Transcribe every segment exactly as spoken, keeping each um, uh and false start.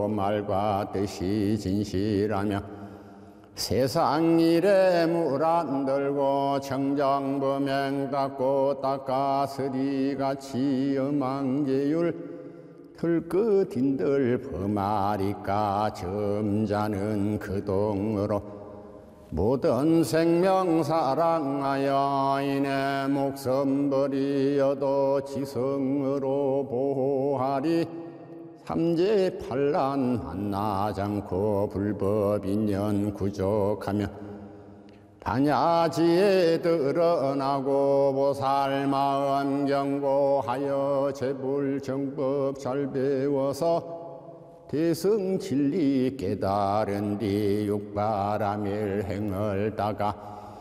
말과 뜻이 진실하며 세상 일에 물 안 들고 청정범행 닦고 닦아서리같이 엄한계율 들끝인들 범하리까 점자는 그동으로 모든 생명 사랑하여 이내 목숨 버리어도 지성으로 보호하리 삼재 판란 만나지 않고 불법인연 구족하며 반야지에 드러나고 보살 마음 경고하여 재불정법 잘 배워서 대승 진리 깨달은 뒤 육바라밀 행을 따가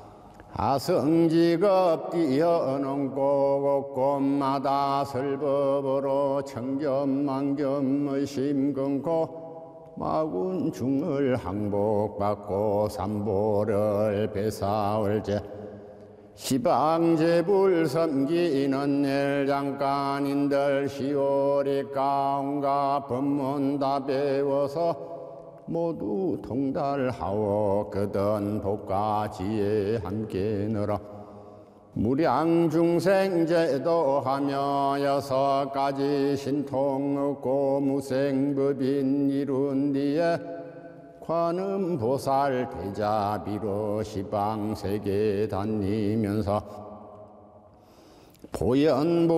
아성직업 뛰어넘고 곳곳마다 설법으로 청겸만겸 의심 끊고 마군중을 항복받고 삼보를 배사올제 시방제불 섬기는 일 잠깐인들 시오리까 온갖 법문 다 배워서 모두 통달하오 그든 복가지에 함께 늘어 무량중생 제도하며 여섯 가지 신통 얻고 무생법인 이룬 뒤에 관음보살 대자비로 시방세계 다니면서 보현보